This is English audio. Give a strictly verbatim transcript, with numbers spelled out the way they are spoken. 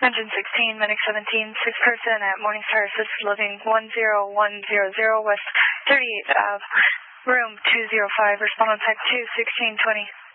Engine sixteen, Medic seventeen, six person at Morningstar Assisted Living one zero one zero zero West thirty-eighth Avenue, room two zero five, respond on type two, sixteen twenty.